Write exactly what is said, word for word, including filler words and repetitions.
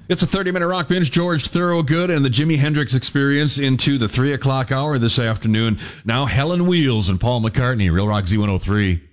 It's a thirty-minute rock binge. George Thorogood and the Jimi Hendrix Experience into the three o'clock hour this afternoon. Now Helen Wheels and Paul McCartney. Real Rock Z one oh three.